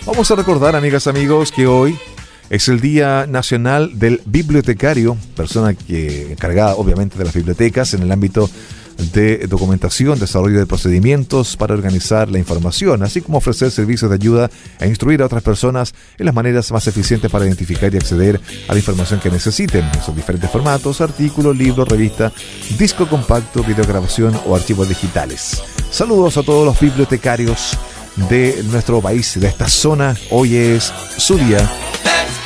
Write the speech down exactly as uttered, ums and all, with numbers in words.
Vamos a recordar, amigas, amigos, que hoy es el Día Nacional del Bibliotecario, persona que encargada obviamente de las bibliotecas en el ámbito de documentación, desarrollo de procedimientos para organizar la información, así como ofrecer servicios de ayuda e instruir a otras personas en las maneras más eficientes para identificar y acceder a la información que necesiten en sus diferentes formatos: artículos, libros, revista, disco compacto, videograbación o archivos digitales. Saludos a todos los bibliotecarios de nuestro país, de esta zona. Hoy es su día.